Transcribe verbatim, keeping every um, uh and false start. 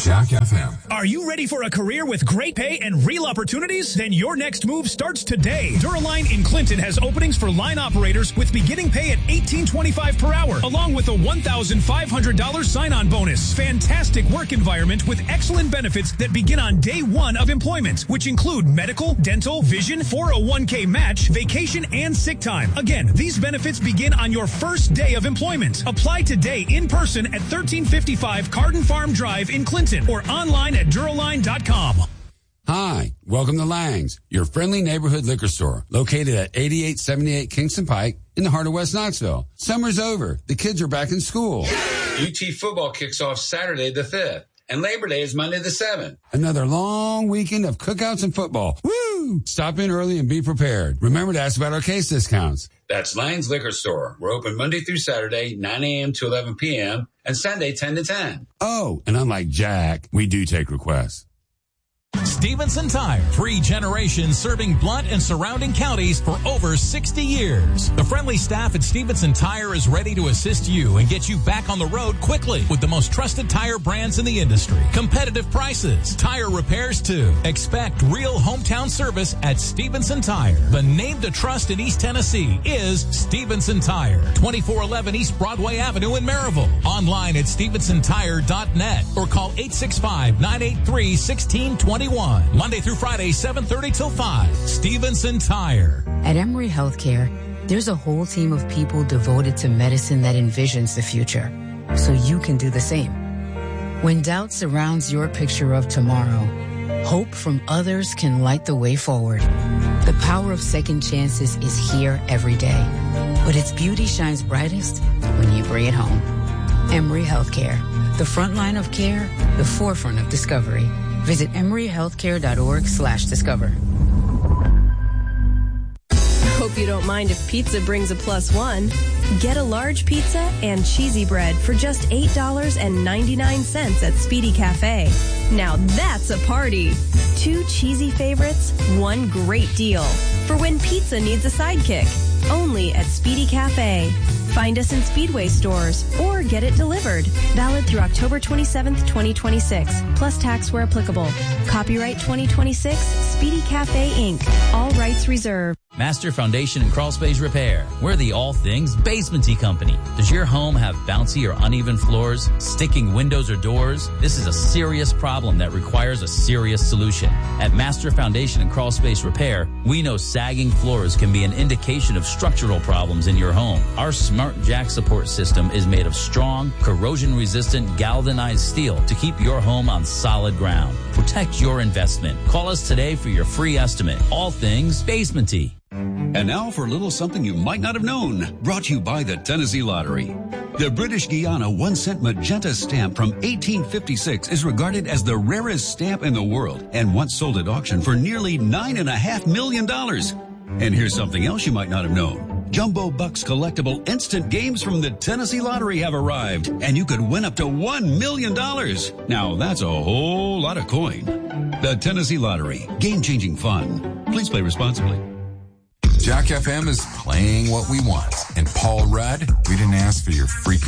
Jack F M. Are you ready for a career with great pay and real opportunities? Then your next move starts today. Duraline in Clinton has openings for line operators with beginning pay at eighteen twenty-five per hour, along with a one thousand five hundred dollars sign-on bonus. Fantastic work environment with excellent benefits that begin on day one of employment, which include medical, dental, vision, four oh one k match, vacation, and sick time. Again, these benefits begin on your first day of employment. Apply today in person at thirteen fifty-five Carden Farm Drive in Clinton or online at Duraline dot com. Hi, welcome to Lang's, your friendly neighborhood liquor store, located at eighty-eight seventy-eight Kingston Pike in the heart of West Knoxville. Summer's over. The kids are back in school. U T football kicks off Saturday the fifth, and Labor Day is Monday the seventh. Another long weekend of cookouts and football. Woo! Stop in early and be prepared. Remember to ask about our case discounts. That's Lang's Liquor Store. We're open Monday through Saturday, nine a.m. to eleven p.m., and Sunday, ten to ten. Oh, and unlike Jack, we do take requests. Stevenson Tire, three generations serving Blount and surrounding counties for over sixty years. The friendly staff at Stevenson Tire is ready to assist you and get you back on the road quickly with the most trusted tire brands in the industry. Competitive prices, tire repairs too. Expect real hometown service at Stevenson Tire. The name to trust in East Tennessee is Stevenson Tire, twenty-four eleven East Broadway Avenue in Maryville. Online at stevenson tire dot net or call eight six five, nine eight three, one six two one. Monday through Friday, seven thirty till five. Stevenson Tire. At Emory Healthcare, there's a whole team of people devoted to medicine that envisions the future, so you can do the same. When doubt surrounds your picture of tomorrow, hope from others can light the way forward. The power of second chances is here every day, but its beauty shines brightest when you bring it home. Emory Healthcare, the front line of care, the forefront of discovery. Visit emory healthcare dot org slash discover. Hope you don't mind if pizza brings a plus one. Get a large pizza and cheesy bread for just eight dollars and ninety-nine cents at Speedy Cafe. Now that's a party. Two cheesy favorites, one great deal. For when pizza needs a sidekick. Only at Speedy Cafe. Find us in Speedway stores or get it delivered. Valid through October twenty-seventh, twenty twenty-six. Plus tax where applicable. Copyright twenty twenty-six, Speedy Cafe, Incorporated. All rights reserved. Master Foundation and Crawl Space Repair. We're the all things basementy company. Does your home have bouncy or uneven floors, sticking windows or doors? This is a serious problem that requires a serious solution. At Master Foundation and Crawl Space Repair, we know sagging floors can be an indication of structural problems in your home. Our Smart Jack support system is made of strong, corrosion-resistant galvanized steel to keep your home on solid ground. Protect your investment. Call us today for your free estimate. All things basementy. And now for a little something you might not have known, brought to you by the Tennessee Lottery. The British Guiana one-cent magenta stamp from eighteen fifty-six is regarded as the rarest stamp in the world and once sold at auction for nearly nine and a half million dollars. And here's something else you might not have known. Jumbo Bucks collectible instant games from the Tennessee Lottery have arrived, and you could win up to one million dollars. Now, that's a whole lot of coin. The Tennessee Lottery. Game-changing fun. Please play responsibly. Jack F M is playing what we want. And Paul Rudd, we didn't ask for your freaking